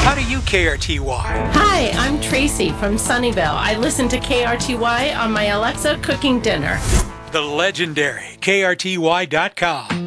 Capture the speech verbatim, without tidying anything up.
How do you K R T Y? Hi, I'm Tracy from Sunnyvale. I listen to K R T Y on my Alexa cooking dinner. The legendary K R T Y dot com.